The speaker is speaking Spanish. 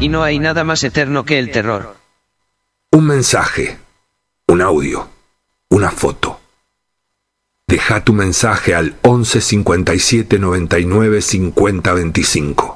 y no hay nada más eterno que el terror. Un mensaje, un audio, una foto. Deja tu mensaje al 11 57 99 50 25.